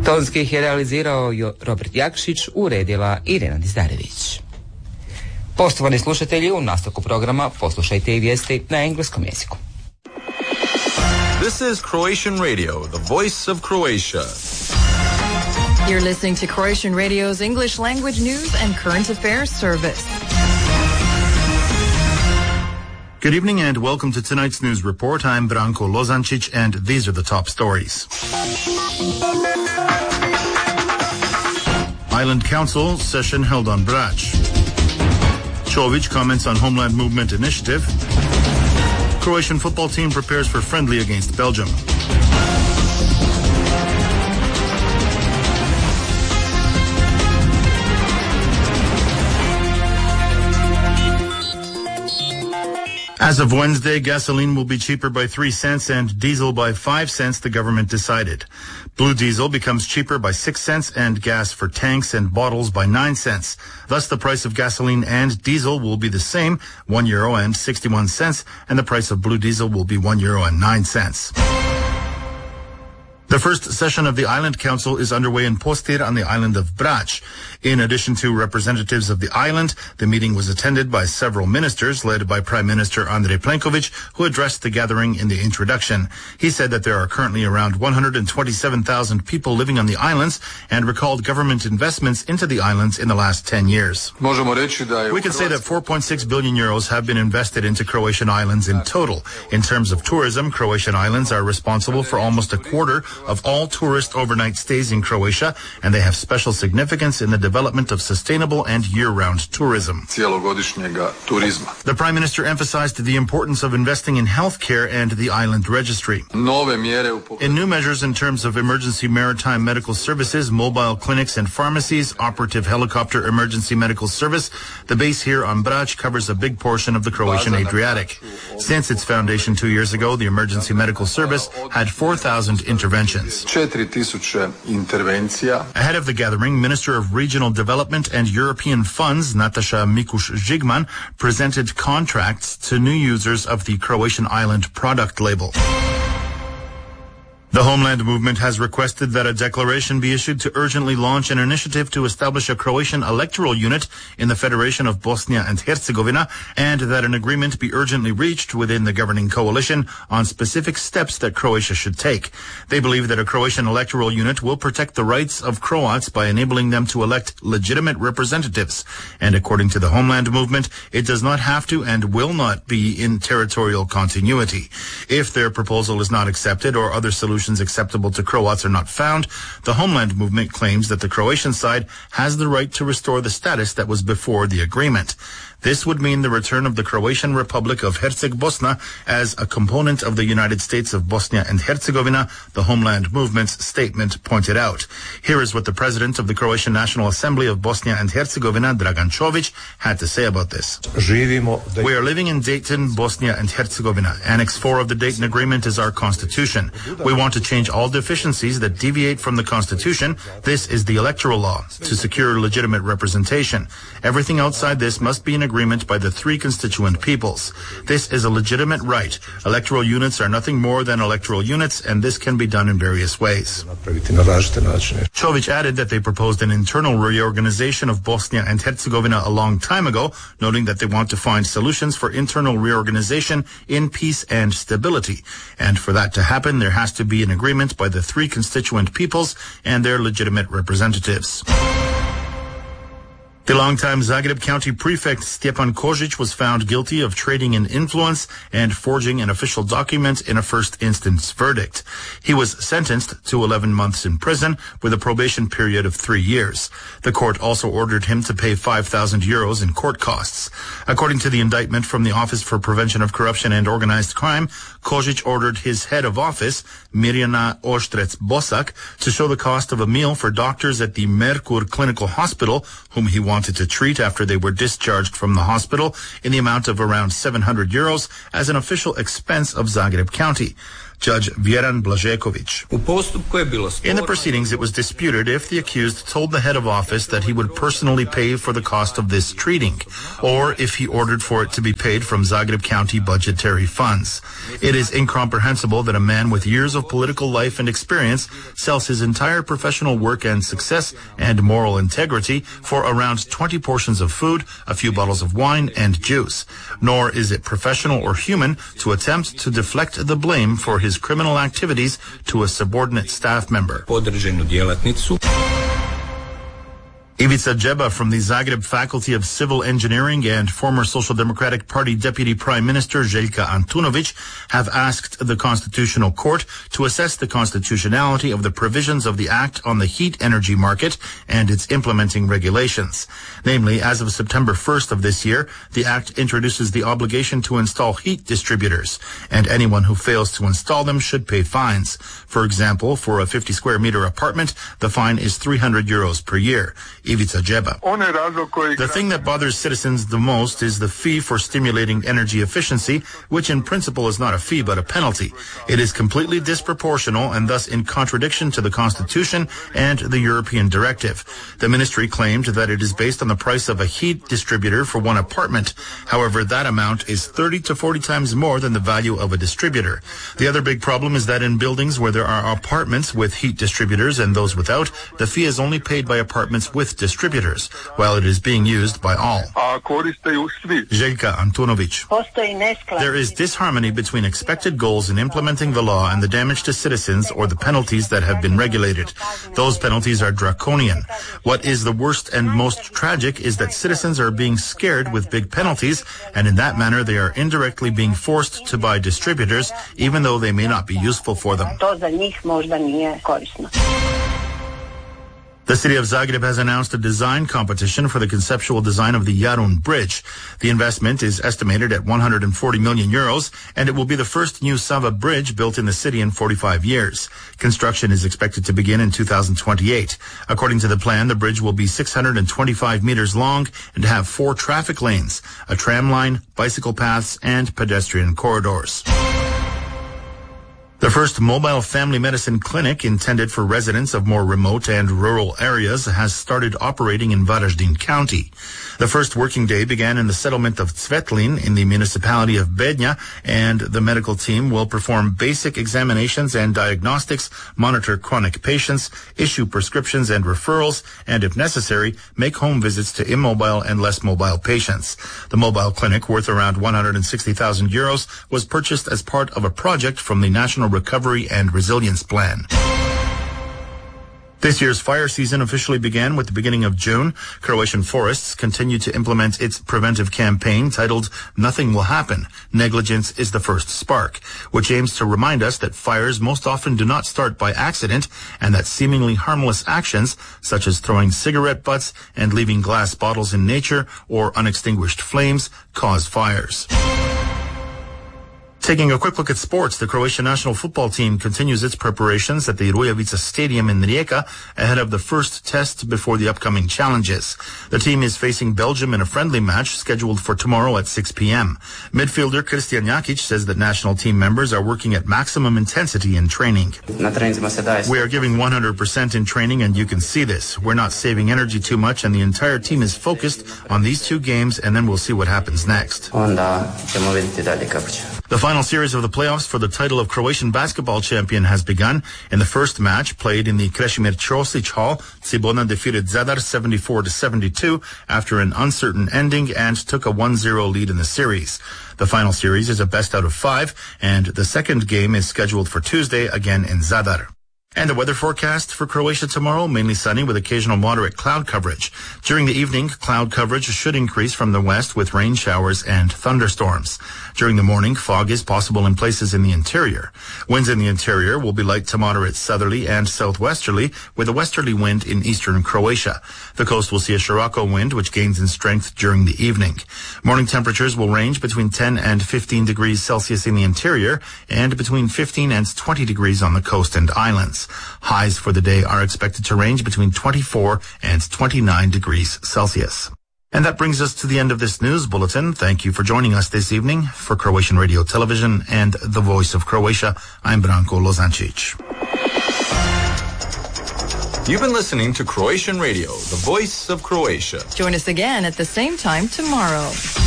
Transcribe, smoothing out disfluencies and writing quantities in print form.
Tonski ih je realizirao Robert Jakšić, uredila Irena Dizdarević. Poštovani slušatelji, u nastavku programa poslušajte i vijesti na engleskom jeziku. This is Croatian Radio, the voice of Croatia. You're listening to Croatian Radio's English language news and current affairs service. Good evening and welcome to tonight's news report. I'm Branko Lozančić and these are the top stories. Island Council session held on Brač. Čović comments on Homeland Movement initiative. Croatian football team prepares for friendly against Belgium. As of Wednesday, gasoline will be cheaper by 3 cents and diesel by 5 cents, the government decided. Blue diesel becomes cheaper by 6 cents and gas for tanks and bottles by 9 cents. Thus, the price of gasoline and diesel will be the same, €1.61, and the price of blue diesel will be €1.09. The first session of the Island Council is underway in Postir on the island of Brač. In addition to representatives of the island, the meeting was attended by several ministers led by Prime Minister Andrej Plenković, who addressed the gathering in the introduction. He said that there are currently around 127,000 people living on the islands and recalled government investments into the islands in the last 10 years. We can say that €4.6 billion have been invested into Croatian islands in total. In terms of tourism, Croatian islands are responsible for almost a quarter of all tourist overnight stays in Croatia, and they have special significance in the development of sustainable and year-round tourism. The Prime Minister emphasized the importance of investing in healthcare and the island registry. In new measures in terms of emergency maritime medical services, mobile clinics and pharmacies, operative helicopter emergency medical service, the base here on Brač covers a big portion of the Croatian Adriatic. Since its foundation 2 years ago, the emergency medical service had 4,000 interventions. Ahead of the gathering, Minister of Regional Development and European Funds, Nataša Mikuš-Žigman, presented contracts to new users of the Croatian Island product label. The Homeland Movement has requested that a declaration be issued to urgently launch an initiative to establish a Croatian electoral unit in the Federation of Bosnia and Herzegovina, and that an agreement be urgently reached within the governing coalition on specific steps that Croatia should take. They believe that a Croatian electoral unit will protect the rights of Croats by enabling them to elect legitimate representatives. And according to the Homeland Movement, it does not have to and will not be in territorial continuity. If their proposal is not accepted or other solutions acceptable to Croats are not found, the Homeland Movement claims that the Croatian side has the right to restore the status that was before the agreement. This would mean the return of the Croatian Republic of Herceg-Bosna as a component of the United States of Bosnia and Herzegovina, the Homeland Movement's statement pointed out. Here is what the president of the Croatian National Assembly of Bosnia and Herzegovina, Dragan Čović, had to say about this. We are living in Dayton, Bosnia and Herzegovina. Annex 4 of the Dayton Agreement is our constitution. We want to change all deficiencies that deviate from the constitution. This is the electoral law, to secure legitimate representation. Everything outside this must be an agreement by the three constituent peoples. This is a legitimate right. Electoral units are nothing more than electoral units, and this can be done in various ways. Čović added that they proposed an internal reorganization of Bosnia and Herzegovina a long time ago, noting that they want to find solutions for internal reorganization in peace and stability. And for that to happen, there has to be an agreement by the three constituent peoples and their legitimate representatives. The longtime Zagreb County Prefect Stjepan Kožić was found guilty of trading in influence and forging an official document in a first-instance verdict. He was sentenced to 11 months in prison with a probation period of 3 years. The court also ordered him to pay €5,000 in court costs. According to the indictment from the Office for Prevention of Corruption and Organized Crime, Kožić ordered his head of office, Mirjana Oštrec-Bosak, to show the cost of a meal for doctors at the Merkur Clinical Hospital, whom he wanted to treat after they were discharged from the hospital, in the amount of around €700 as an official expense of Zagreb County. Judge Vjeran Blažeković. In the proceedings, it was disputed if the accused told the head of office that he would personally pay for the cost of this treating, or if he ordered for it to be paid from Zagreb County budgetary funds. It is incomprehensible that a man with years of political life and experience sells his entire professional work and success and moral integrity for around 20 portions of food, a few bottles of wine, and juice. Nor is it professional or human to attempt to deflect the blame for his criminal activities to a subordinate staff member. Ivica Džeba from the Zagreb Faculty of Civil Engineering and former Social Democratic Party Deputy Prime Minister Željka Antunović have asked the Constitutional Court to assess the constitutionality of the provisions of the Act on the Heat Energy Market and its implementing regulations. Namely, as of September 1st of this year, the Act introduces the obligation to install heat distributors, and anyone who fails to install them should pay fines. For example, for a 50 square meter apartment, the fine is €300 per year. Ivica Džeba. The thing that bothers citizens the most is the fee for stimulating energy efficiency, which in principle is not a fee but a penalty. It is completely disproportional and thus in contradiction to the Constitution and the European directive. The ministry claimed that it is based on the price of a heat distributor for one apartment. However, that amount is 30 to 40 times more than the value of a distributor. The other big problem is that in buildings where there are apartments with heat distributors and those without, the fee is only paid by apartments with distributors, while it is being used by all. Željka Antunović. There is disharmony between expected goals in implementing the law and the damage to citizens or the penalties that have been regulated. Those penalties are draconian. What is the worst and most tragic is that citizens are being scared with big penalties, and in that manner they are indirectly being forced to buy distributors, even though they may not be useful for them. The city of Zagreb has announced a design competition for the conceptual design of the Jarun Bridge. The investment is estimated at €140 million, and it will be the first new Sava bridge built in the city in 45 years. Construction is expected to begin in 2028. According to the plan, the bridge will be 625 meters long and have 4 traffic lanes, a tram line, bicycle paths, and pedestrian corridors. The first mobile family medicine clinic intended for residents of more remote and rural areas has started operating in Varaždin County. The first working day began in the settlement of Cvetlin in the municipality of Bednja, and the medical team will perform basic examinations and diagnostics, monitor chronic patients, issue prescriptions and referrals, and if necessary, make home visits to immobile and less mobile patients. The mobile clinic, worth around €160,000, was purchased as part of a project from the National Recovery and Resilience Plan. This year's fire season officially began with the beginning of June. Croatian forests continue to implement its preventive campaign titled Nothing Will Happen. Negligence is the first spark, which aims to remind us that fires most often do not start by accident and that seemingly harmless actions, such as throwing cigarette butts and leaving glass bottles in nature or unextinguished flames, cause fires. Taking a quick look at sports, the Croatian national football team continues its preparations at the Rujevica Stadium in Rijeka ahead of the first test before the upcoming challenges. The team is facing Belgium in a friendly match scheduled for tomorrow at 6 p.m. Midfielder Kristijan Jakic says that national team members are working at maximum intensity in training. We are giving 100% in training, and you can see this. We're not saving energy too much, and the entire team is focused on these 2 games, and then we'll see what happens next. The final series of the playoffs for the title of Croatian basketball champion has begun. In the first match, played in the Krešimir Ćosić Hall, Cibona defeated Zadar 74-72 after an uncertain ending and took a 1-0 lead in the series. The final series is a best out of 5, and the second game is scheduled for Tuesday, again in Zadar. And the weather forecast for Croatia tomorrow, mainly sunny with occasional moderate cloud coverage. During the evening, cloud coverage should increase from the west with rain showers and thunderstorms. During the morning, fog is possible in places in the interior. Winds in the interior will be light to moderate southerly and southwesterly with a westerly wind in eastern Croatia. The coast will see a Sirocco wind, which gains in strength during the evening. Morning temperatures will range between 10 and 15 degrees Celsius in the interior and between 15 and 20 degrees on the coast and islands. Highs for the day are expected to range between 24 and 29 degrees Celsius. And that brings us to the end of this news bulletin. Thank you for joining us this evening. For Croatian Radio Television and the Voice of Croatia, I'm Branko Lozancic. You've been listening to Croatian Radio, the Voice of Croatia. Join us again at the same time tomorrow.